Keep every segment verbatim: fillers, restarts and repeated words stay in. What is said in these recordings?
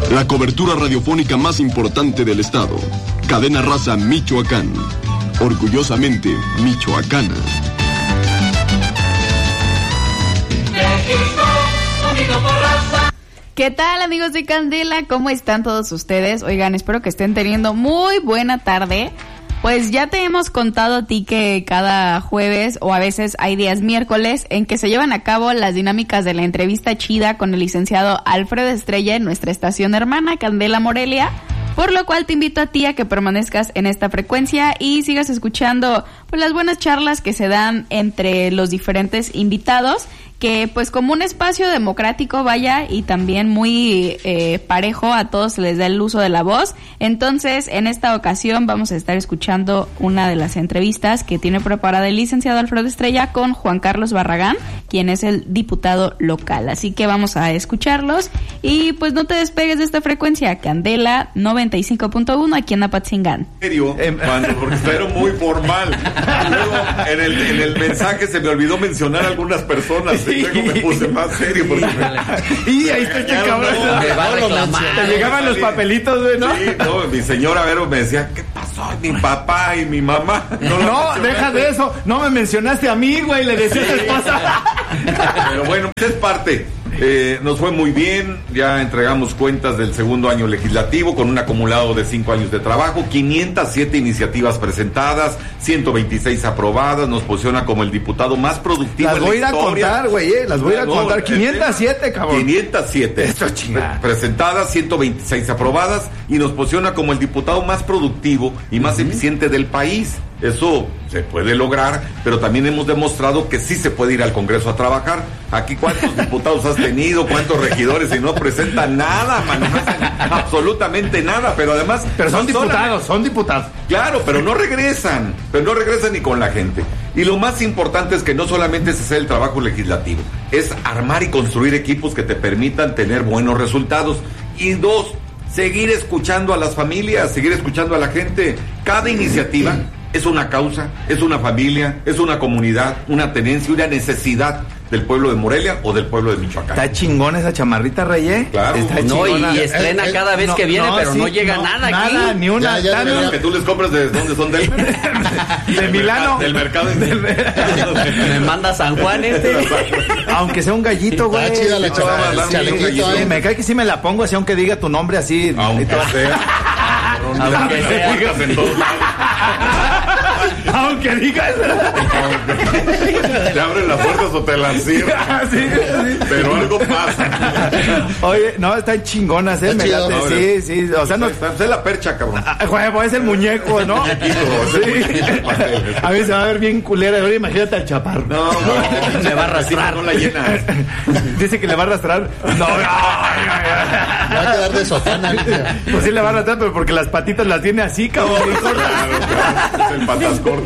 La cobertura radiofónica más importante del estado. Cadena Raza Michoacán. Orgullosamente michoacana. México, unido por raza. ¿Qué tal, amigos de Candela? ¿Cómo están todos ustedes? Oigan, espero que estén teniendo muy buena tarde. Pues ya te hemos contado a ti que cada jueves o a veces hay días miércoles en que se llevan a cabo las dinámicas de la entrevista chida con el licenciado Alfredo Estrella en nuestra estación hermana Candela Morelia, por lo cual te invito a ti a que permanezcas en esta frecuencia y sigas escuchando pues las buenas charlas que se dan entre los diferentes invitados, que pues como un espacio democrático vaya y también muy eh, parejo, a todos se les da el uso de la voz. Entonces en esta ocasión vamos a estar escuchando una de las entrevistas que tiene preparada el licenciado Alfredo Estrella con Juan Carlos Barragán, quien es el diputado local, así que vamos a escucharlos y pues no te despegues de esta frecuencia. Candela noventa y cinco punto uno aquí en Apatzingán. ¿En serio? Cuando, porque fueron muy formal. Luego en el, en el mensaje se me olvidó mencionar a algunas personas. Y luego me puse más serio porque me, y ahí está este cabrón. No, me va a reclamar. Te llegaban los papelitos, güey, ¿no? Sí, no, mi señora Vero me decía, ¿qué pasó? Mi papá y mi mamá. No, no deja de eso. No me mencionaste a mí, güey, le decía a tu esposa. Pero bueno, es parte. Eh, nos fue muy bien, ya entregamos cuentas del segundo año legislativo con un acumulado de cinco años de trabajo, quinientas siete iniciativas presentadas, ciento veintiséis aprobadas, nos posiciona como el diputado más productivo. Las voy a ir a contar, güey, eh, las voy a ir a contar, quinientas siete, cabrón. quinientas siete. Esto es chingada. Presentadas, ciento veintiséis aprobadas y nos posiciona como el diputado más productivo y más uh-huh. eficiente del país. Eso se puede lograr, pero también hemos demostrado que sí se puede ir al Congreso a trabajar. Aquí, ¿cuántos diputados has tenido? ¿Cuántos regidores? Y no presentan nada, man, no hacen absolutamente nada, pero además... Pero son no diputados, son diputados. Claro, pero no regresan, pero no regresan ni con la gente. Y lo más importante es que no solamente es hacer el trabajo legislativo, es armar y construir equipos que te permitan tener buenos resultados. Y dos, seguir escuchando a las familias, seguir escuchando a la gente. Cada iniciativa es una causa, es una familia, es una comunidad, una tenencia, una necesidad del pueblo de Morelia o del pueblo de Michoacán. Está chingón esa chamarrita, Reyé. Claro. Está no, y, y estrena eh, eh, cada vez no, que viene, no, pero sí, no llega no, nada, nada aquí. Nada, ni una. Ya, ya, ya, ya. Que tú les compras de dónde son del de Milano. Del mercado. Del mercado. Me manda San Juan este. Aunque sea un gallito, güey. Está chida la chamarrita. Me cae que sí me la pongo así, aunque diga tu nombre así. Aunque sea. Aunque sea. Aunque digas. Te abren las puertas o te las cierran. Sí, sí. Pero algo pasa. Oye, no, están chingonas, ¿eh? Me late, no, sí, sí. O sea, no. Es la percha, cabrón. Ah, juego, es el muñeco, ¿no? Sí. A mí se va a ver bien culera. Oye, imagínate al chaparro. No, no. Le va a arrastrar. No la llenas. Dice que le va a arrastrar. No, no. Va a quedar de sotana. Pues sí le va a arrastrar, pero porque las patitas las tiene así, cabrón. Claro, claro. Es el patas cortas.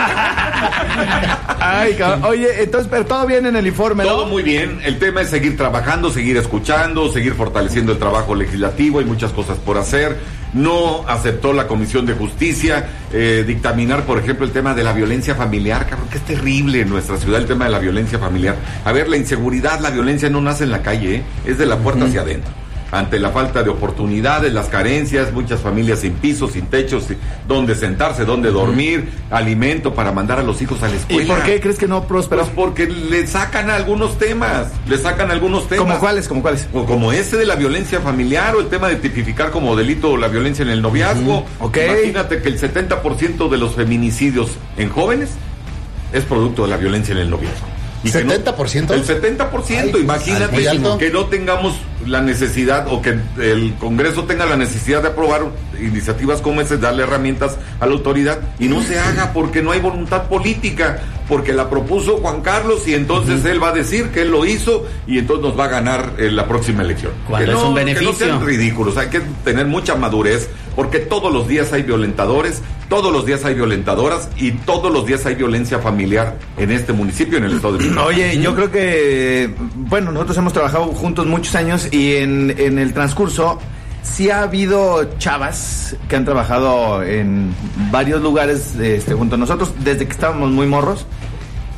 Ay, cabrón. Oye, entonces, pero todo bien en el informe, ¿no? Todo muy bien. El tema es seguir trabajando, seguir escuchando, seguir fortaleciendo el trabajo legislativo. Hay muchas cosas por hacer. No aceptó la Comisión de Justicia eh, dictaminar, por ejemplo, el tema de la violencia familiar, cabrón, que es terrible en nuestra ciudad el tema de la violencia familiar. A ver, la inseguridad, la violencia no nace en la calle, ¿eh? Es de la puerta uh-huh. hacia adentro. Ante la falta de oportunidades, las carencias, muchas familias sin piso, sin techos, dónde sentarse, dónde dormir, alimento para mandar a los hijos a la escuela. ¿Y por qué crees que no prosperó? Pues porque le sacan algunos temas, le sacan algunos temas. ¿Cómo cuáles? ¿Cómo cuáles? O como ese de la violencia familiar o el tema de tipificar como delito la violencia en el noviazgo. Uh-huh. Okay. Imagínate que el setenta por ciento de los feminicidios en jóvenes es producto de la violencia en el noviazgo. Y ¿setenta por ciento? No, el setenta por ciento, ay, imagínate que no tengamos la necesidad o que el Congreso tenga la necesidad de aprobar iniciativas como esas, darle herramientas a la autoridad y no se haga porque no hay voluntad política, porque la propuso Juan Carlos y entonces uh-huh. él va a decir que él lo hizo y entonces nos va a ganar en la próxima elección. ¿Cuál es no, un beneficio? Que no sean ridículos, hay que tener mucha madurez porque todos los días hay violentadores, todos los días hay violentadoras y todos los días hay violencia familiar en este municipio, en el estado de Michoacán. Oye, yo creo que, bueno, nosotros hemos trabajado juntos muchos años y en, en el transcurso sí ha habido chavas que han trabajado en varios lugares este, junto a nosotros desde que estábamos muy morros.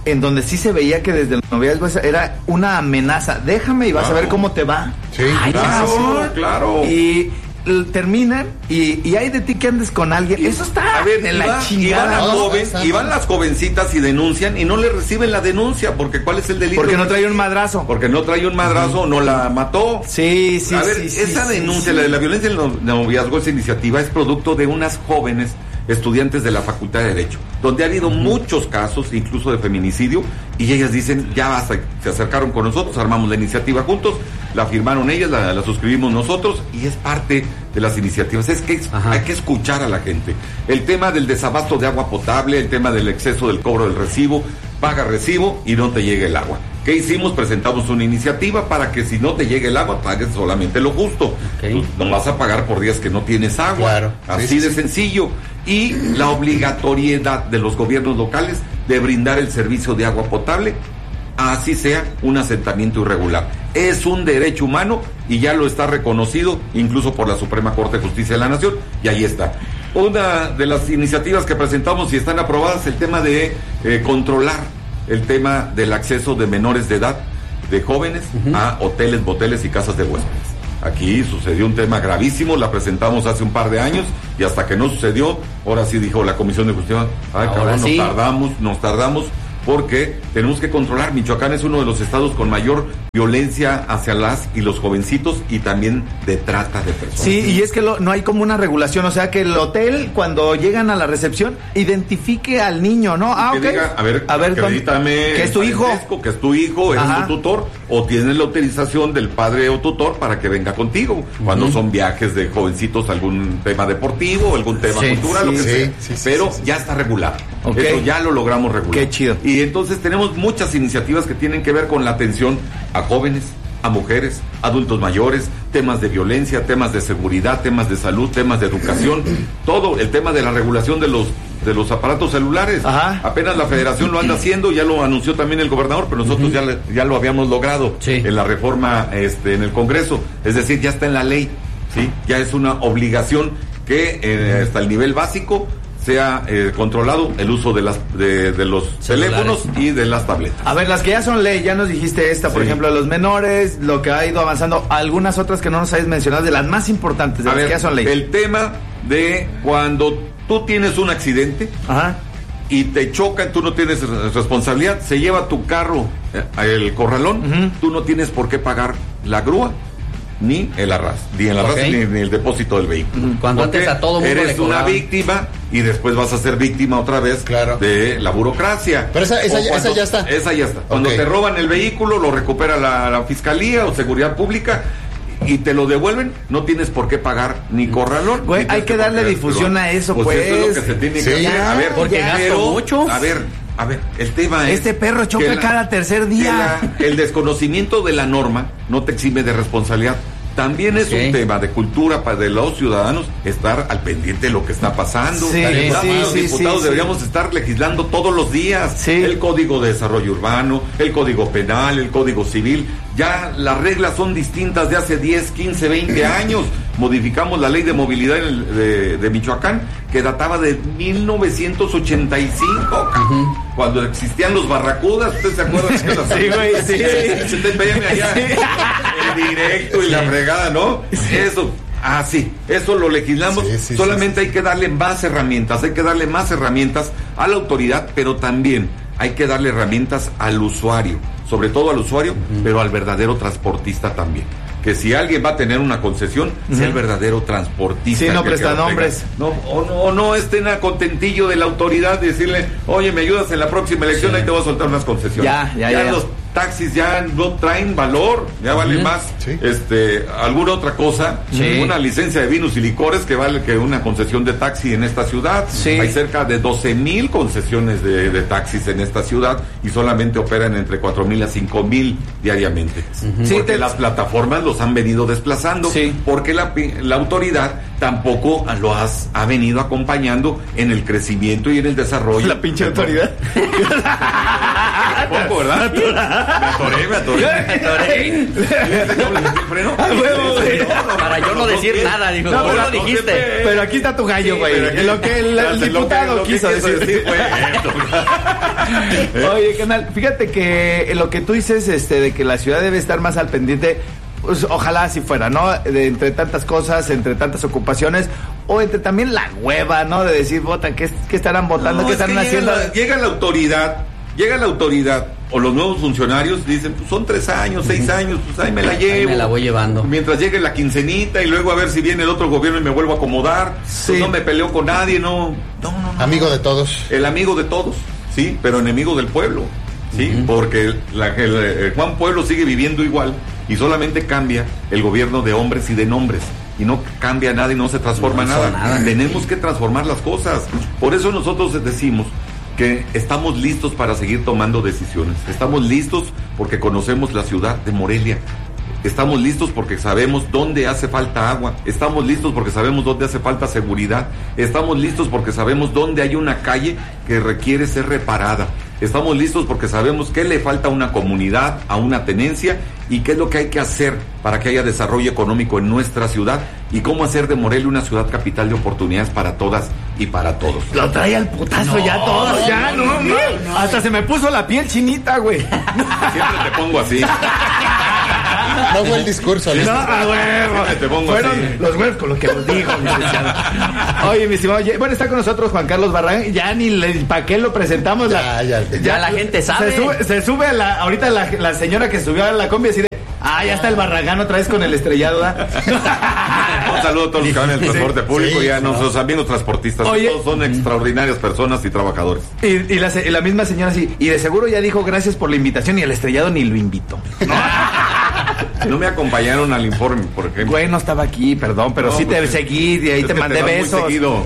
en donde sí se veía que desde el noviazgo era una amenaza. Déjame y vas Claro. a ver cómo te va. Sí, Ay, claro, cabrón. claro. Y l- terminan y, y hay de ti que andes con alguien. Eso está A ver, de iba- la iban, chingada. las No, joven- está- iban las jovencitas y denuncian y no le reciben la denuncia, porque ¿cuál es el delito? Porque no trae un madrazo. Porque no trae un madrazo, no la mató. Sí, sí, a ver, sí, sí, esa sí, denuncia, sí. la de la violencia en el noviazgo, esa iniciativa es producto de unas jóvenes estudiantes de la Facultad de Derecho, donde ha habido muchos casos, incluso de feminicidio, y ellas dicen, ya basta, se acercaron con nosotros, armamos la iniciativa juntos, la firmaron ellas, la, la suscribimos nosotros, y es parte de las iniciativas. Es que es- hay que escuchar a la gente. El tema del desabasto de agua potable, el tema del exceso del cobro del recibo, paga recibo y no te llega el agua. ¿Qué hicimos? Presentamos una iniciativa para que si no te llega el agua, pagues solamente lo justo. Ok. Tú no vas a pagar por días que no tienes agua. Claro. Así Sí, sí, de sí. sencillo. Y la obligatoriedad de los gobiernos locales de brindar el servicio de agua potable, así sea un asentamiento irregular. Es un derecho humano y ya lo está reconocido incluso por la Suprema Corte de Justicia de la Nación, y ahí está. Una de las iniciativas que presentamos y están aprobadas es el tema de eh, controlar el tema del acceso de menores de edad, de jóvenes, a hoteles, moteles y casas de huéspedes. Aquí sucedió un tema gravísimo, la presentamos hace un par de años y hasta que no sucedió, ahora sí dijo la Comisión de Justicia, ay, Ahora cabrón, sí. nos tardamos, nos tardamos, porque tenemos que controlar. Michoacán es uno de los estados con mayor violencia hacia las y los jovencitos y también de trata de personas. Sí, y es que lo- no hay como una regulación, o sea, que el hotel, cuando llegan a la recepción, identifique al niño, ¿no? Ah, Que ok. diga, a ver, a ver, ¿dónde- acredítame que es tu el hijo. parentesco, que es tu hijo, eres Ajá. tu tutor, o tienes la autorización del padre o tutor para que venga contigo. Cuando son viajes de jovencitos, algún tema deportivo, algún tema Sí, cultural, sí, lo que sí, sea. sí, sí, Pero sí, sí. ya está regulado. Ok. Eso ya lo logramos regular. Qué chido. Y entonces tenemos muchas iniciativas que tienen que ver con la atención a jóvenes, a mujeres, adultos mayores, temas de violencia, temas de seguridad, temas de salud, temas de educación, todo el tema de la regulación de los de los aparatos celulares. Ajá. Apenas la Federación lo anda haciendo, ya lo anunció también el gobernador, pero nosotros ya le- ya lo habíamos logrado Sí. en la reforma este en el Congreso, es decir, ya está en la ley, sí, ya es una obligación que eh, hasta el nivel básico sea eh, controlado el uso de las de, de los Celulares. teléfonos y de las tabletas. A ver, las que ya son ley, ya nos dijiste esta, por Sí. ejemplo, de los menores, lo que ha ido avanzando, algunas otras que no nos habéis mencionado, de las más importantes, de A las ver, que ya son ley. el tema de cuando tú tienes un accidente Ajá. y te chocan, tú no tienes re- responsabilidad, se lleva tu carro eh, al corralón, Ujú. tú no tienes por qué pagar la grúa ni el arras, ni el arras Ok. ni, ni el depósito del vehículo. Cuando Porque antes a todo mundo eres le una cobraban. víctima y después vas a ser víctima otra vez Claro. de la burocracia. Pero esa- esa O ya- cuando- esa ya está. Esa ya está. Cuando Ok. te roban el vehículo, lo recupera la, la fiscalía o seguridad pública y te lo devuelven, no tienes por qué pagar ni corralón. Güey, ni hay tienes que por darle qué difusión grúa. a eso, Eso es pues. lo que se tiene Sí. que hacer. A ver, Porque gasto pero, mucho. A ver, a ver, el tema es... Este perro choca que la- cada tercer que día. la- el desconocimiento de la norma no te exime de responsabilidad. También es Ok. un tema de cultura para de los ciudadanos estar al pendiente de lo que está pasando. Sí, Los sí, sí, diputados sí, deberíamos sí. estar legislando todos los días. Sí. El Código de Desarrollo Urbano, el Código Penal, el Código Civil. Ya las reglas son distintas de hace diez, quince, veinte años. Modificamos la ley de movilidad en el- de, de Michoacán, que databa de mil novecientos ochenta y cinco, cuando existían los barracudas. ¿Ustedes se acuerdan? Que las- Sí, güey, sí. el T P M allá, el directo y la fregada, ¿no? Eso. Ah, sí, eso lo legislamos. Sí, sí, Solamente sí, hay que darle más herramientas, hay que darle más herramientas a la autoridad, pero también hay que darle herramientas al usuario, sobre todo al usuario, pero al verdadero transportista también. Que si alguien va a tener una concesión, sea el verdadero transportista. Sí, no el que presta lo tenga. nombres. No, o no, o no estén a contentillo de la autoridad de decirle, oye, me ayudas en la próxima elección, ahí te voy a soltar unas concesiones. Ya, ya, ya, ya. Los taxis ya no traen valor, ya vale más Sí. este alguna otra cosa, Sí. una licencia de vinos y licores que vale que una concesión de taxi en esta ciudad. Sí. Hay cerca de doce mil concesiones de, de taxis en esta ciudad y solamente operan entre cuatro mil a cinco mil diariamente. Sí, Porque te- las plataformas los han venido desplazando, Sí. porque la, pi- la autoridad tampoco lo has, ha venido acompañando en el crecimiento y en el desarrollo. La pinche autoridad. Poco, ¿verdad? Me atoré, me atoré. ¿Viste cómo le metí el freno? A huevo, güey. Para yo no decir nada, dijo. No, No, pero- lo dijiste. Pero aquí está tu gallo, Sí, güey. pero aquí- lo que el, el lo que- diputado lo que quiso decir. fue esto. Oye, canal, fíjate que lo que tú dices, este, de que la ciudad debe estar más al pendiente, pues ojalá así fuera, ¿no? De entre tantas cosas, entre tantas ocupaciones, o entre también la hueva, ¿no? De decir, votan, ¿qué, qué estarán votando? No, ¿Qué es que estarán llega haciendo? la- Llega la autoridad, llega la autoridad, o los nuevos funcionarios dicen, pues son tres años, seis años, pues ahí me la llevo. Ahí me la voy llevando. Mientras llegue la quincenita y luego a ver si viene el otro gobierno y me vuelvo a acomodar. Sí. Pues no me peleo con nadie, no. No, no, no. Amigo de todos. El amigo de todos, sí, pero enemigo del pueblo, sí, Ujú. porque la- el, el Juan Pueblo sigue viviendo igual y solamente cambia el gobierno de hombres y de nombres. Y no cambia nada y no se transforma No hizo nada. nada. Tenemos que transformar las cosas. Por eso nosotros decimos que estamos listos para seguir tomando decisiones. Estamos listos porque conocemos la ciudad de Morelia. Estamos listos porque sabemos dónde hace falta agua. Estamos listos porque sabemos dónde hace falta seguridad. Estamos listos porque sabemos dónde hay una calle que requiere ser reparada. Estamos listos porque sabemos qué le falta a una comunidad, a una tenencia, y qué es lo que hay que hacer para que haya desarrollo económico en nuestra ciudad y cómo hacer de Morelia una ciudad capital de oportunidades para todas y para todos. Lo trae al putazo ya todos, ya, no, no, Hasta se me puso la piel chinita, güey. Siempre te pongo así. No fue el discurso, No, listo. a huevo. Te pongo Fueron así. los huevos con lo que os digo, licenciado. Oye, mi estimado, oye, bueno, está con nosotros Juan Carlos Barragán. Ya ni para qué lo presentamos. Ya, ya, ya. Ya la gente sabe. Se sube, se sube a la, ahorita la, la señora que subió a la combi así de, ah, ya está el Barragán otra vez con el estrellado, ¿da? Un saludo a todos los que van en el transporte público Sí, y a sí. nuestros amigos transportistas. Oye. Todos son extraordinarias personas y trabajadores. Y, y la, se- y la misma señora así, y de seguro ya dijo gracias por la invitación y el estrellado ni lo invitó. No me acompañaron al informe, por ejemplo. Güey, no estaba aquí, perdón, pero No, sí pues, te seguí y ahí es te que mandé te vas muy besos. seguido.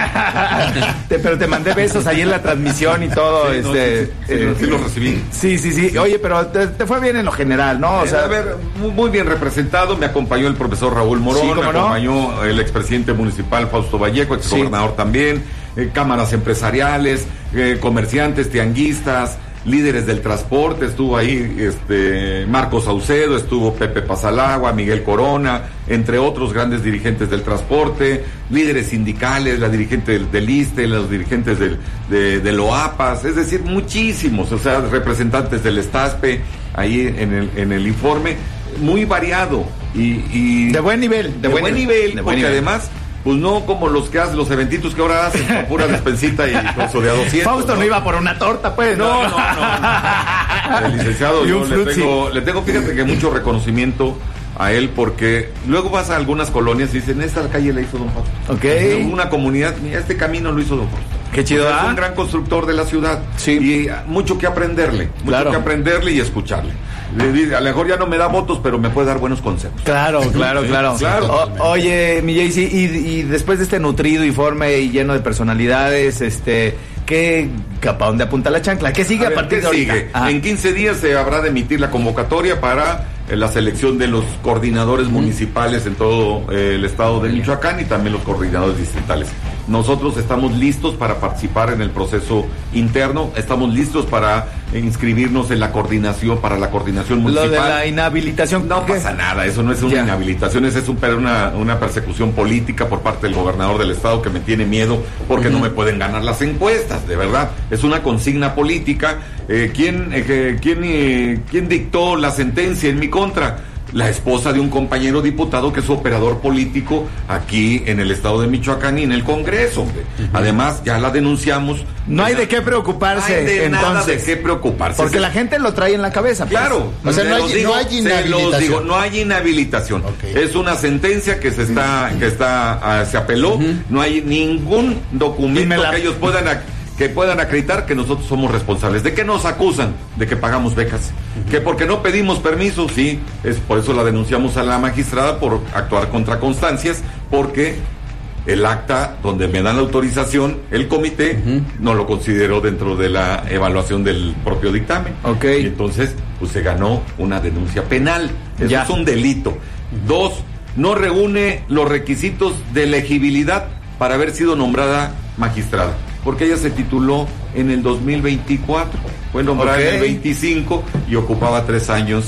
Te- pero te mandé besos ahí en la transmisión y todo. Sí, no, este, sí, sí, sí, eh, sí lo recibí. Sí, sí, sí. Oye, pero te, te fue bien en lo general, ¿no? O Eh, sea, a ver, muy, muy bien representado. Me acompañó el profesor Raúl Morón, Sí, cómo me no. acompañó el expresidente municipal Fausto Vallejo, exgobernador también, eh, cámaras empresariales, eh, comerciantes, tianguistas, líderes del transporte, estuvo ahí este Marcos Saucedo, estuvo Pepe Pasalagua, Miguel Corona, entre otros grandes dirigentes del transporte, líderes sindicales, la dirigente del, del ISSSTE, los dirigentes del, de, de LOAPAS, es decir, muchísimos, o sea, representantes del STASPE, ahí en el, en el informe, muy variado y, y de buen nivel. de, buen, nivel, de buen porque nivel. además, pues no como los que hacen, los eventitos que ahora hacen, con pura despensita y con su de a doscientos. Fausto no iba por una torta, pues. No, no, no. El licenciado, Y yo un le frutzi. tengo, le tengo, fíjate que mucho reconocimiento a él, porque luego vas a algunas colonias y dicen, esta calle la hizo don Fausto. Ok. Una comunidad, mira, este camino lo hizo don Fausto. Qué chido, O sea, ¿ah? Es un gran constructor de la ciudad. Sí. Y ah, mucho que aprenderle. Mucho Claro. que aprenderle y escucharle. Le dice, a lo mejor ya no me da votos, pero me puede dar buenos consejos. Claro, claro, Sí, claro. claro. O- oye, mi Jaycee, y, y después de este nutrido informe y lleno de personalidades, este, ¿qué, ¿para dónde apunta la chancla? ¿Qué sigue A a, ver, partir ¿qué de ahorita? sigue? Ah. En quince días se habrá de emitir la convocatoria para eh, la selección de los coordinadores municipales en todo eh, el estado de Michoacán y también los coordinadores distritales. Nosotros estamos listos para participar en el proceso interno, estamos listos para eh, inscribirnos en la coordinación, para la coordinación Lo municipal. de la inhabilitación. No ¿qué? pasa nada, eso no es una Ya. inhabilitación, eso es un- una, una persecución política por parte del gobernador del estado que me tiene miedo porque no me pueden ganar las encuestas, de verdad. Es una consigna política. Eh, ¿quién, eh, que- quién, eh, ¿Quién dictó la sentencia en mi contra? La esposa de un compañero diputado que es operador político aquí en el estado de Michoacán y en el Congreso. hombre. Además, ya la denunciamos. No hay de qué preocuparse, No hay de nada entonces. de qué preocuparse. Porque Se- la gente lo trae en la cabeza. pues. Claro, O sea, se no hay- los no hay se los inhabilitación. digo, no hay inhabilitación. Ok. Es una sentencia que se está, que está, ah, se apeló. No hay ningún Y me documento la- que ellos puedan, ac- que puedan acreditar que nosotros somos responsables. ¿De qué nos acusan? De que pagamos becas. Que porque no pedimos permiso, sí, es por eso la denunciamos a la magistrada por actuar contra constancias, porque el acta donde me dan la autorización, el comité no lo consideró dentro de la evaluación del propio dictamen. Ok. Y entonces, pues se ganó una denuncia penal. Eso Ya. es un delito. Dos, no reúne los requisitos de elegibilidad para haber sido nombrada magistrada. Porque ella se tituló en el dos mil veinticuatro. Fue nombrada Ok. en el veinticinco y ocupaba tres años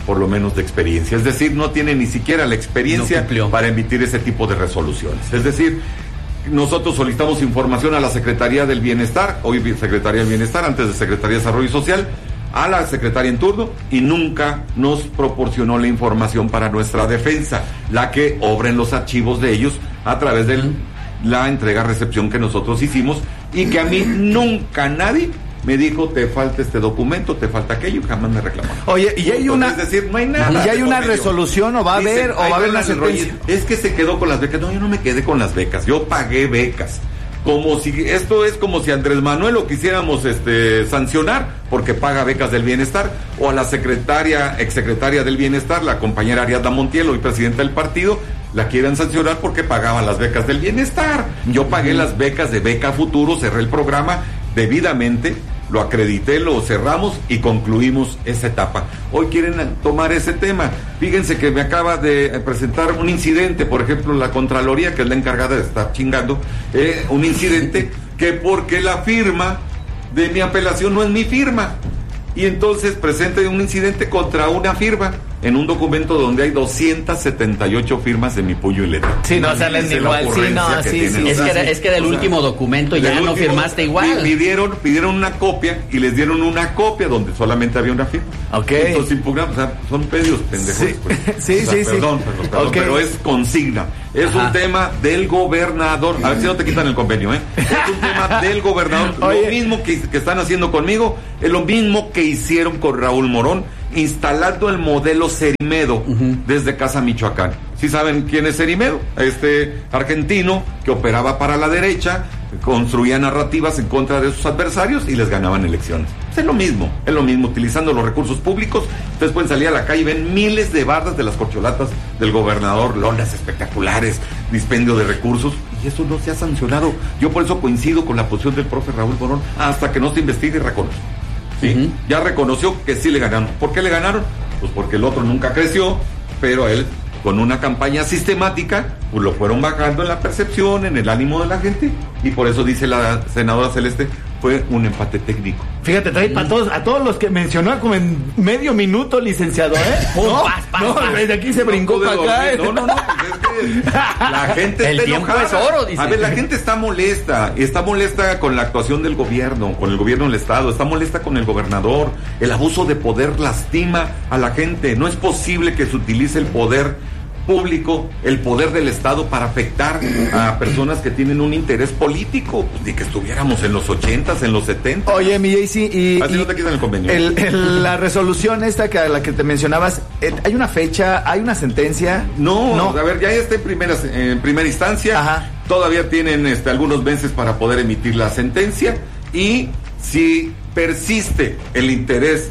por lo menos de experiencia. Es decir, no tiene ni siquiera la experiencia no para emitir ese tipo de resoluciones. Es decir, nosotros solicitamos información a la Secretaría del Bienestar, hoy Secretaría del Bienestar, antes de Secretaría de Desarrollo Social, a la secretaria en turno, y nunca nos proporcionó la información para nuestra defensa, la que obra en los archivos de ellos a través de la entrega-recepción que nosotros hicimos, y que a mí nunca nadie me dijo, te falta este documento, te falta aquello, y jamás me reclamó. Oye, y hay una, es decir, no hay nada. ¿Y hay una resolución o va a haber o va a haber una sentencia? Es que se quedó con las becas. No, yo no me quedé con las becas, yo pagué becas. Como si, esto es como si Andrés Manuel lo quisiéramos este, sancionar porque paga becas del bienestar, o a la secretaria, exsecretaria del bienestar, la compañera Ariadna Montiel, hoy presidenta del partido, la quieran sancionar porque pagaba las becas del bienestar. Yo pagué las becas de Beca Futuro, cerré el programa debidamente, lo acredité, lo cerramos y concluimos esa etapa. Hoy quieren tomar ese tema. Fíjense que me acaba de presentar un incidente, por ejemplo, la Contraloría, que es la encargada de estar chingando, eh, un incidente que porque la firma de mi apelación no es mi firma. Y entonces presenta un incidente contra una firma en un documento donde hay doscientas setenta y ocho firmas de mi puño y letra. Sí, no salen igual, sí, no, sí, sí. Es que, era, es que del o sea, último documento ya no último, firmaste igual. Pidieron, pidieron una copia y les dieron una copia donde solamente había una firma. Ok. Entonces impugnamos, o sea, son pedidos pendejos. Sí, pues. sí, o sea, sí. Perdón, sí. Perdón, perdón okay. pero es consigna. Es Ajá. un tema del gobernador. A ver si no te quitan el convenio, ¿eh? Es un tema del gobernador. Oye. Lo mismo que, que están haciendo conmigo, es lo mismo que hicieron con Raúl Morón, instalando el modelo Cerimedo uh-huh. desde Casa Michoacán. ¿Sí saben quién es Cerimedo? Este argentino que operaba para la derecha, construía narrativas en contra de sus adversarios y les ganaban elecciones. Pues es lo mismo, es lo mismo, utilizando los recursos públicos. Ustedes pueden salir a la calle y ven miles de bardas de las corcholatas del gobernador, lonas espectaculares, dispendio de recursos, y eso no se ha sancionado. Yo por eso coincido con la posición del profe Raúl Morón, hasta que no se investigue y reconozca. Sí, uh-huh. ya reconoció que sí le ganaron. ¿Por qué le ganaron? Pues porque el otro nunca creció, pero él, con una campaña sistemática, pues lo fueron bajando en la percepción, en el ánimo de la gente, y por eso dice la senadora Celeste, fue un empate técnico. Fíjate, trae para todos, a todos los que mencionó como en medio minuto, licenciado, ¿eh? No, pas, pas, no, pas. desde aquí se brincó para acá. No, no, no, pues es que la gente el está tiempo enojada. es oro, dice. A ver, la gente está molesta, está molesta con la actuación del gobierno, con el gobierno del estado, está molesta con el gobernador. El abuso de poder lastima a la gente. No es posible que se utilice el poder público, el poder del Estado para afectar a personas que tienen un interés político, pues, ni que estuviéramos en los ochentas, en los setentas. Oye, mi Jaycee, y, Así y no te quitan el convenio. El, el, la resolución esta que a la que te mencionabas, ¿hay una fecha, hay una sentencia? No, no. A ver, ya está en primera, en primera instancia. Ajá. Todavía tienen este, algunos meses para poder emitir la sentencia, y si persiste el interés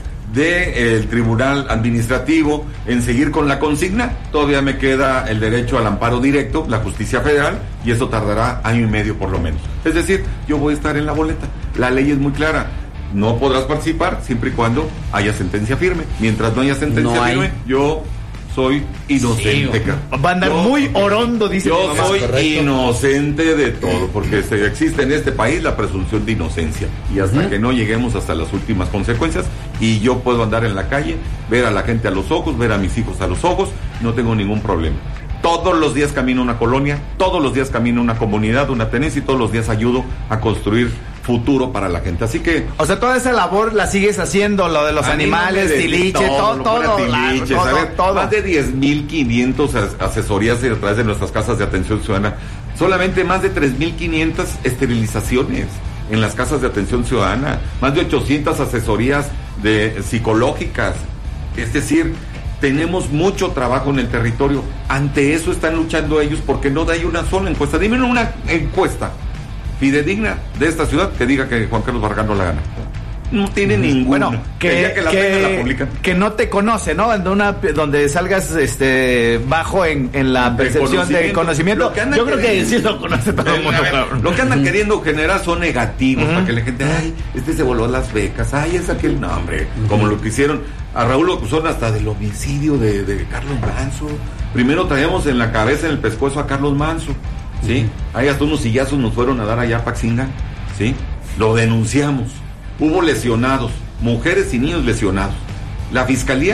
del Tribunal Administrativo en seguir con la consigna, todavía me queda el derecho al amparo directo, la justicia federal, y eso tardará año y medio por lo menos. Es decir, yo voy a estar en la boleta. La ley es muy clara, no podrás participar siempre y cuando haya sentencia firme. Mientras no haya sentencia no firme, yo soy inocente. Sí, va a andar yo, muy orondo, dice yo mi mamá. soy Correcto. inocente de todo, porque se, existe en este país la presunción de inocencia, y hasta uh-huh. que no lleguemos hasta las últimas consecuencias, y yo puedo andar en la calle, ver a la gente a los ojos, ver a mis hijos a los ojos, no tengo ningún problema. Todos los días camino una colonia, todos los días camino una comunidad, una tenencia, y todos los días ayudo a construir futuro para la gente. Así que... O sea, toda esa labor la sigues haciendo, lo de los animales, de tiliche, todo, todo, todo, tiliches, la, todo, a ver, todo. Más de diez mil quinientas asesorías a través de nuestras casas de atención ciudadana. Solamente más de tres mil quinientas esterilizaciones en las casas de atención ciudadana. Más de ochocientas asesorías de psicológicas. Es decir, tenemos mucho trabajo en el territorio. Ante eso están luchando ellos, porque no hay una sola encuesta. Dime una encuesta fidedigna de esta ciudad que diga que Juan Carlos Barragán no la gana. No tiene ninguna. Bueno, que, que, la que, la que no te conoce, ¿no? En una, donde salgas este bajo en, en la de percepción de conocimiento. Yo creo que sí lo conoce todo el mundo. Ver, lo que andan queriendo generar son negativos, uh-huh. para que la gente, ay, este se voló las becas, ay, es aquel nombre, uh-huh. como lo que hicieron. A Raúl lo acusaron hasta del homicidio de, de Carlos Manso. Primero traíamos en la cabeza, en el pescuezo a Carlos Manso, ¿sí? Uh-huh. Ahí hasta unos sillazos nos fueron a dar allá a Paxinga, ¿sí? Lo denunciamos. Hubo lesionados, mujeres y niños lesionados. La fiscalía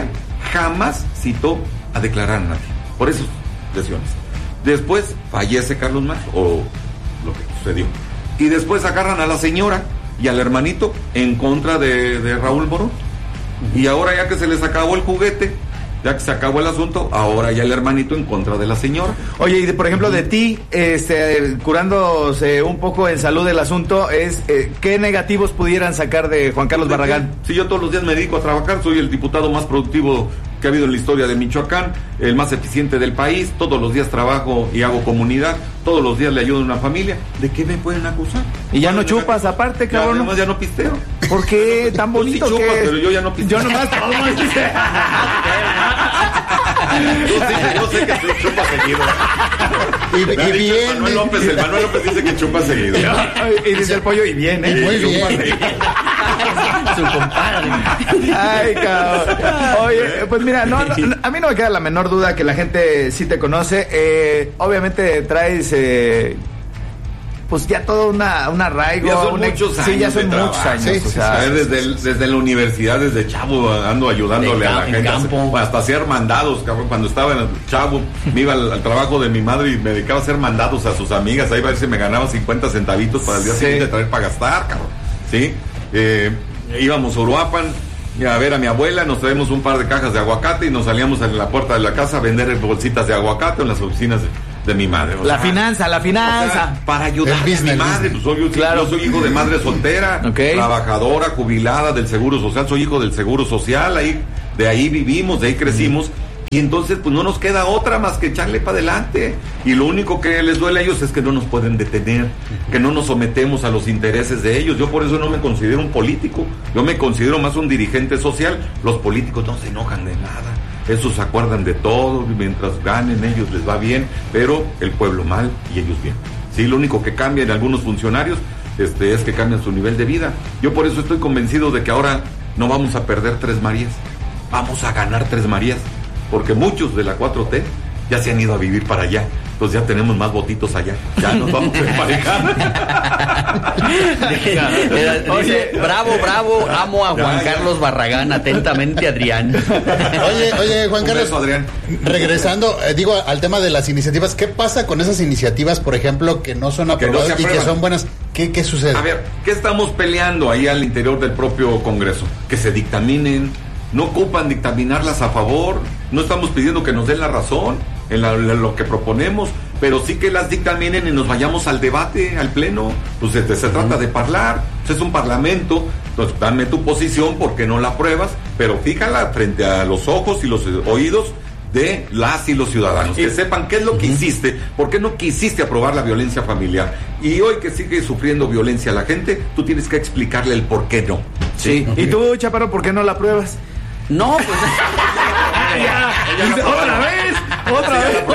jamás citó a declarar a nadie por esas lesiones. Después fallece Carlos Mario, o lo que sucedió. Y después agarran a la señora y al hermanito en contra de, de Raúl Morón. Y ahora ya que se les acabó el juguete, ya que se acabó el asunto, ahora ya el hermanito en contra de la señora. Oye, y de, por ejemplo, de ti, este, curándose un poco en salud del asunto, es eh, ¿qué negativos pudieran sacar de Juan Carlos Barragán? Si yo todos los días me dedico a trabajar, soy el diputado más productivo que ha habido en la historia de Michoacán, el más eficiente del país, todos los días trabajo y hago comunidad, todos los días le ayudo a una familia. ¿De qué me pueden acusar? Y ya no chupas aparte, cabrón. Ya, además ya no pisteo. ¿Por qué tan bonito? Pues sí chupas, que... pero yo ya no pisteo. Yo nomás tomo. Yo sé, yo sé que tú chupas seguido. Y, y bien. El Manuel López, el Manuel López dice que chupa seguido. Y dice el pollo y bien, ¿eh? Muy bien. Su compadre. Ay, cabrón. Oye, pues mira, no, no, a mí no me queda la menor duda que la gente sí te conoce. Eh, obviamente traes, eh, pues ya todo una, un arraigo. Ya son una, muchos años. Sí, ya son de muchos trabajo. años. Sí, o sí, sea, sí, desde, el, desde la universidad, desde chavo, ando ayudándole De a la campo, gente. en campo. Hasta hacer mandados, cabrón. Cuando estaba en el chavo, me iba al, al trabajo de mi madre y me dedicaba a hacer mandados a sus amigas. Ahí a ver si me ganaba cincuenta centavitos para el día Sí. siguiente traer para gastar, cabrón. ¿Sí? Eh, íbamos a Uruapan a ver a mi abuela, nos traemos un par de cajas de aguacate y nos salíamos en la puerta de la casa a vender bolsitas de aguacate en las oficinas de, de mi madre. O la sea, finanza, la o finanza. sea, para ayudar El a mi business, madre, business. pues soy, yo, Claro. yo soy hijo de madre soltera, Ok. trabajadora, jubilada del Seguro Social, soy hijo del Seguro Social, ahí, de ahí vivimos, de ahí crecimos, y entonces pues no nos queda otra más que echarle para adelante, y lo único que les duele a ellos es que no nos pueden detener, que no nos sometemos a los intereses de ellos. Yo por eso no me considero un político, yo me considero más un dirigente social. Los políticos no se enojan de nada, esos se acuerdan de todo, mientras ganen ellos les va bien, pero el pueblo mal y ellos bien. Sí, lo único que cambia en algunos funcionarios este, es que cambian su nivel de vida. Yo por eso estoy convencido de que ahora no vamos a perder Tres Marías, vamos a ganar Tres Marías, porque muchos de la cuatro T ya se han ido a vivir para allá. Entonces ya tenemos más votitos allá. Ya nos vamos a emparejar. Dice, bravo, bravo, amo a Juan Ya, ya. Carlos Barragán. Atentamente, Adrián. Oye, oye, Juan Un Carlos, beso, Adrián. regresando, eh, digo, al tema de las iniciativas, ¿qué pasa con esas iniciativas, por ejemplo, que no son Que no aprobadas se y que aprueban? son buenas? ¿Qué, qué sucede? A ver, ¿qué estamos peleando ahí al interior del propio Congreso? Que se dictaminen. No ocupan dictaminarlas a favor. No estamos pidiendo que nos den la razón en, la- en lo que proponemos, pero sí que las dictaminen y nos vayamos al debate, al pleno. Pues este, se trata de hablar. Pues es un parlamento. Entonces, dame tu posición porque no la apruebas, pero fíjala frente a los ojos y los oídos de las y los ciudadanos, que sepan qué es lo que hiciste, por qué no quisiste aprobar la violencia familiar, y hoy que sigue sufriendo violencia la gente, tú tienes que explicarle el por qué no. Sí. ¿Y tú, Chaparro, por qué no la pruebas? No, pues. Dice, ¿otra vez? ¿Otra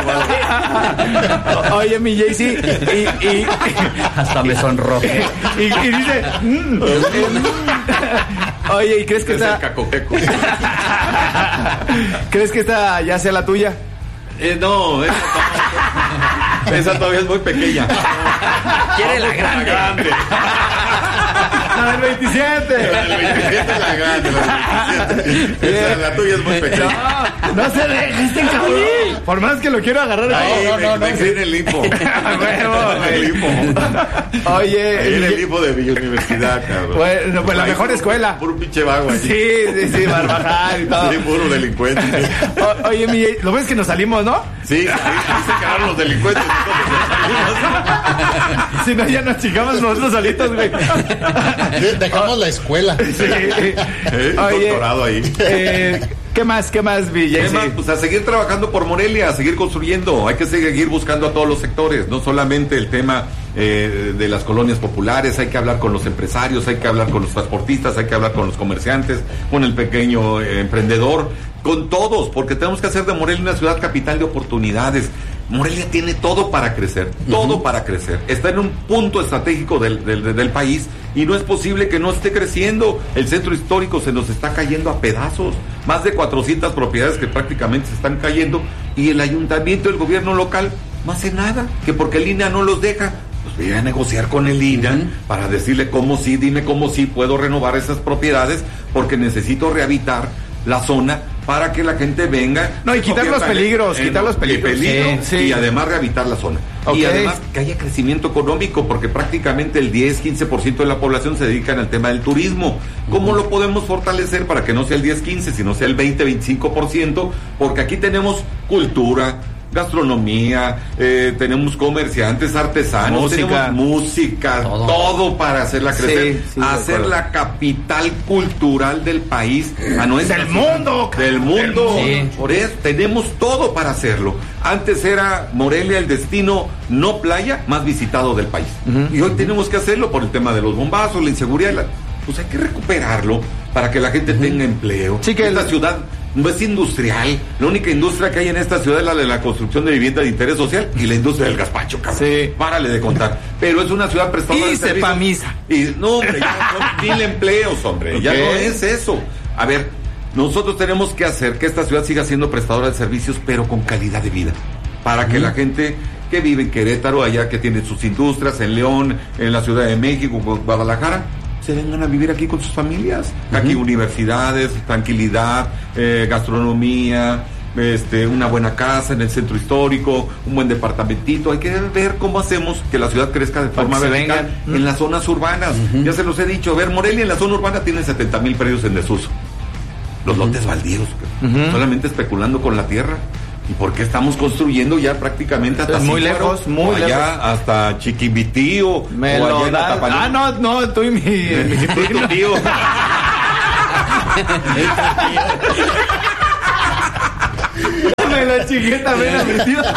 vez? Oye, mi Jaycee, y, y, Hasta me sonrojé. y, y dice... mm, mm. Oye, ¿y crees que Es el esta... cacoqueco. ¿Crees que esta ya sea la tuya? Eh, no, esa, esa todavía es muy pequeña. Quiere la grande. La del veintisiete. La del veintisiete es la grande, la del veintisiete. Esa, la tuya es muy pequeña. No, no se deje este cabrón. Por más que lo quiero agarrar. Ahí, no, no, me, no. me en el hipo. Huevo, En el hipo. Oye, Ahí en el hipo de mi universidad, cabrón. Bueno, pues la Ahí mejor puro- escuela. Puro pinche vago allí. sí, sí, sí, Barbaján y todo. Sí, puro delincuente. O- oye, mi, lo ves que nos salimos, ¿no? Sí, sí, sí se quedaron los delincuentes. Si no, ya nos chingamos nosotros solitos, güey. De- Dejamos la escuela. Sí. Eh, Oye, doctorado ahí. eh, ¿qué más, qué más, mi Jaycee? Además, pues a seguir trabajando por Morelia, a seguir construyendo, hay que seguir buscando a todos los sectores, no solamente el tema eh, de las colonias populares, hay que hablar con los empresarios, hay que hablar con los transportistas, hay que hablar con los comerciantes, con el pequeño eh, emprendedor, con todos, porque tenemos que hacer de Morelia una ciudad capital de oportunidades. Morelia tiene todo para crecer, todo uh-huh. para crecer. Está en un punto estratégico del, del, del país y no es posible que no esté creciendo. El centro histórico se nos está cayendo a pedazos. Más de cuatrocientas propiedades que prácticamente se están cayendo y el ayuntamiento, el gobierno local, no hace nada. Que porque el I N A no los deja, pues voy a negociar con el I N A uh-huh. para decirle cómo sí, dime cómo sí puedo renovar esas propiedades porque necesito rehabilitar la zona para que la gente venga. No, y quitar los peligros, quitar los peligros. peligros sí, sí. Y además rehabilitar la zona. Okay. Y además que haya crecimiento económico, porque prácticamente el diez, quince por ciento de la población se dedican al tema del turismo. ¿Cómo uh-huh. lo podemos fortalecer para que no sea el diez, quince, sino sea el veinte, veinticinco por ciento? Porque aquí tenemos cultura, gastronomía, eh, tenemos comerciantes, artesanos, música. tenemos música, todo. todo para hacerla crecer, sí, sí, hacer la capital cultural del país, a nuestra del ciudad, mundo, del mundo. Sí. Por eso tenemos todo para hacerlo. Antes era Morelia el destino no playa más visitado del país, uh-huh. y hoy tenemos que hacerlo por el tema de los bombazos, la inseguridad, la... pues hay que recuperarlo para que la gente uh-huh. tenga empleo. Sí, que esta el... ciudad no es industrial. La única industria que hay en esta ciudad es la de la construcción de vivienda de interés social y la industria del gazpacho, cabrón. Sí. Párale de contar. Pero es una ciudad prestadora de servicios. Y sepa misa. Y no, hombre, ya son mil empleos, hombre. Okay. Ya no es eso. A ver, nosotros tenemos que hacer que esta ciudad siga siendo prestadora de servicios, pero con calidad de vida. Para que mm. la gente que vive en Querétaro, allá que tiene sus industrias, en León, en la Ciudad de México, Guadalajara, se vengan a vivir aquí con sus familias. Uh-huh. Aquí universidades, tranquilidad, eh, gastronomía, este, una buena casa en el centro histórico, un buen departamentito. Hay que ver cómo hacemos que la ciudad crezca de forma vertical en las zonas urbanas. Uh-huh. Ya se los he dicho. A ver, Morelia en la zona urbana tiene setenta mil predios en desuso. Los uh-huh. lotes baldíos, uh-huh. solamente especulando con la tierra. ¿Y por qué estamos construyendo ya prácticamente hasta muy Cífaro, lejos, muy allá lejos, hasta Chiquibitío? Me o lo allá da... Ah, no, no, tú y mi, mi tú y tu tío. Me la chingué también a mi tío.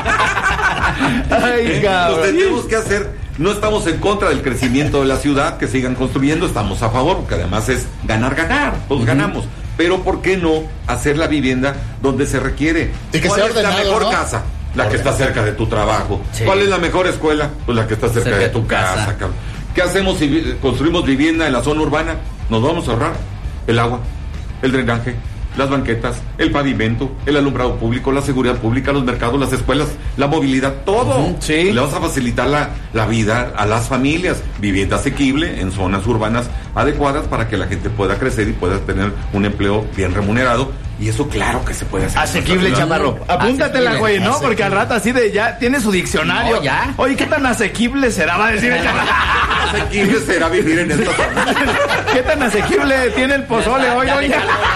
Ay, cabrón. Entonces tenemos que hacer, no estamos en contra del crecimiento de la ciudad, que sigan construyendo, estamos a favor, porque además es ganar, ganar, todos uh-huh. ganamos. Pero ¿por qué no hacer la vivienda donde se requiere? Y que ¿Cuál sea es la mejor ¿no? casa? La que está cerca de tu trabajo. Sí. ¿Cuál es la mejor escuela? Pues la que está cerca, cerca de tu casa, casa. Cabrón. ¿Qué hacemos si construimos vivienda en la zona urbana? Nos vamos a ahorrar el agua, el drenaje, las banquetas, el pavimento, el alumbrado público, la seguridad pública, los mercados, las escuelas, la movilidad, todo. Uh-huh, sí. Le vamos a facilitar la, la vida a las familias. Vivienda asequible en zonas urbanas adecuadas para que la gente pueda crecer y pueda tener un empleo bien remunerado. Y eso claro que se puede hacer. Asequible, chaparro. Apúntatela, güey, ¿no? Asequible. Porque al rato así de ya tiene su diccionario. No, ya. Oye, ¿qué tan asequible será? Va a decir el chaparro. Asequible será vivir en esta zona. ¿Qué tan asequible tiene el pozole hoy, oye?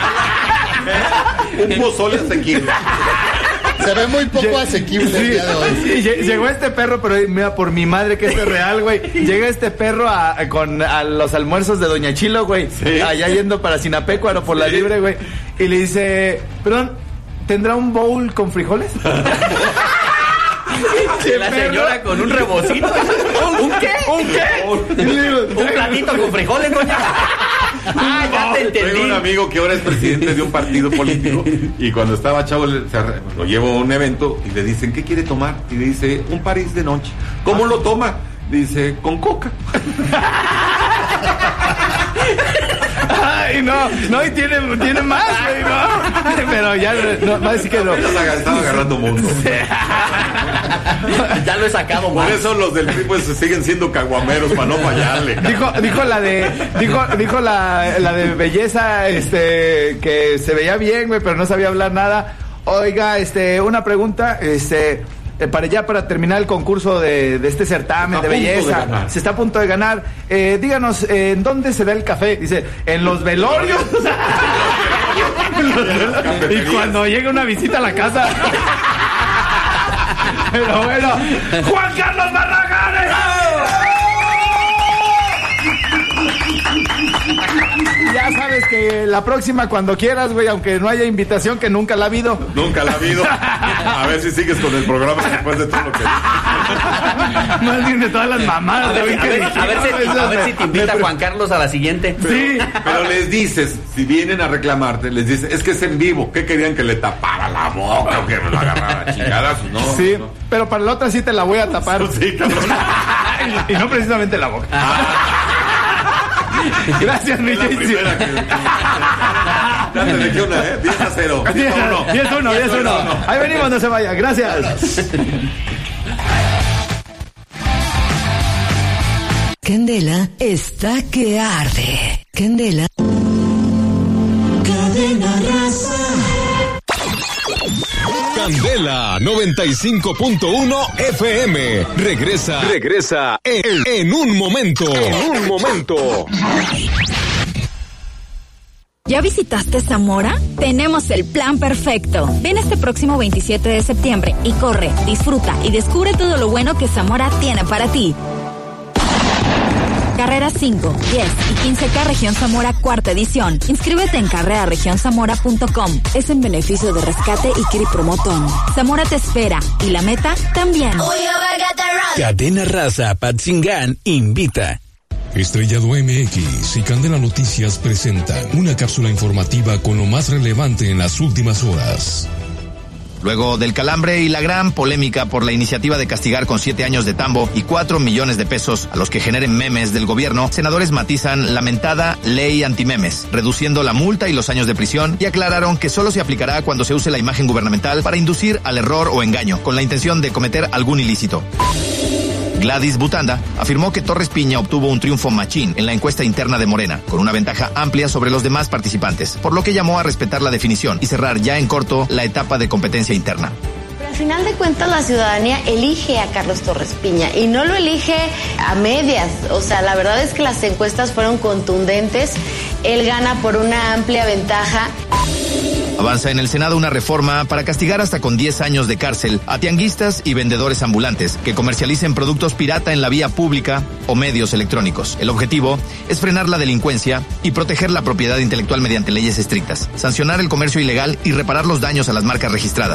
Un pozole asequible. Se ve muy poco asequible sí, el día de hoy. Sí, llegó este perro, pero mira, por mi madre que este es real, güey. Llega este perro a, a, con, a los almuerzos de Doña Chilo, güey. Sí. Allá yendo para Sinapecuaro por sí. la libre, güey. Y le dice, perdón, ¿tendrá un bowl con frijoles? Y la señora con un rebocito. ¿Un qué? ¿Un qué? Digo, un platito con frijoles, doña. Ah, ya te entendí. Tengo un amigo que ahora es presidente de un partido político y cuando estaba chavo se, lo llevo a un evento y le dicen, ¿qué quiere tomar? Y le dice, un París de noche. ¿Cómo ah. lo toma? Dice, con coca. Ay, no, no, y tiene, tiene más, güey, no. Pero ya, no, no, así que no. Estaba agarrando mundo. Ya lo he sacado más. Por eso los del P R I pues siguen siendo caguameros para no fallarle. Dijo, dijo la de, dijo, dijo la, la de belleza, este, que se veía bien, güey, pero no sabía hablar nada. Oiga, este, una pregunta, este, para ya para terminar el concurso de, de este certamen de belleza, de se está a punto de ganar. Eh, díganos, eh, ¿en dónde se da el café? Dice, en los velorios. Y cuando llega una visita a la casa. Pero bueno, Juan Carlos Barragán. Ya sabes que la próxima cuando quieras, güey, aunque no haya invitación, que nunca la ha habido. Nunca la ha habido. A ver si sigues con el programa después de todo lo que más bien de todas las mamadas. A ver, a ver, a ver, si, a ver si te invita Juan Carlos a la siguiente. Pero, sí. Pero les dices, si vienen a reclamarte, les dices, es que es en vivo. ¿Qué querían? Que le tapara la boca o que me lo agarrara a chingadazos, ¿no? Sí, no. Pero para la otra sí te la voy a tapar. Sí, cabrón. Y no precisamente la boca. Gracias, mi Jaycee. Ya te dejé una, ¿eh? diez a cero. diez a uno. diez a uno. Ahí venimos, no se vaya. Gracias. Candela está que arde. Candela. Candela. Cadena Raza. Candela noventa y cinco punto uno F M. Regresa, regresa en, en un momento. En un momento. ¿Ya visitaste Zamora? Tenemos el plan perfecto. Ven este próximo veintisiete de septiembre y corre, disfruta y descubre todo lo bueno que Zamora tiene para ti. Carreras cinco, diez y quince K Región Zamora cuarta edición. Inscríbete en carrera región zamora punto com. Es en beneficio de Rescate y Cri Promotón. Zamora te espera y la meta también. Cadena Raza Patzingán invita. Estrellado M X y Candela Noticias presentan una cápsula informativa con lo más relevante en las últimas horas. Luego del calambre y la gran polémica por la iniciativa de castigar con siete años de tambo y cuatro millones de pesos a los que generen memes del gobierno, senadores matizan lamentada ley antimemes, reduciendo la multa y los años de prisión, y aclararon que solo se aplicará cuando se use la imagen gubernamental para inducir al error o engaño, con la intención de cometer algún ilícito. Gladys Butanda afirmó que Torres Piña obtuvo un triunfo machín en la encuesta interna de Morena, con una ventaja amplia sobre los demás participantes, por lo que llamó a respetar la definición y cerrar ya en corto la etapa de competencia interna. Al final de cuentas la ciudadanía elige a Carlos Torres Piña y no lo elige a medias. O sea, la verdad es que las encuestas fueron contundentes. Él gana por una amplia ventaja. Avanza en el Senado una reforma para castigar hasta con diez años de cárcel a tianguistas y vendedores ambulantes que comercialicen productos pirata en la vía pública o medios electrónicos. El objetivo es frenar la delincuencia y proteger la propiedad intelectual mediante leyes estrictas, sancionar el comercio ilegal y reparar los daños a las marcas registradas.